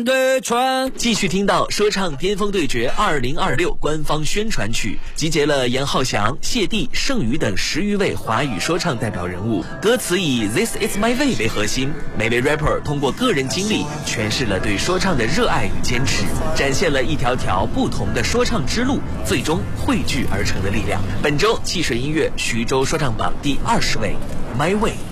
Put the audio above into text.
对穿。 继续听到说唱巅峰对决2026官方宣传曲，集结了严浩翔、谢帝、盛宇等10余位华语说唱代表人物，歌词以 This is my way 为核心，每位 rapper 通过个人经历诠释了对说唱的热爱与坚持，展现了一条条不同的说唱之路最终汇聚而成的力量。本周汽水音乐徐州说唱榜第20位 My Way。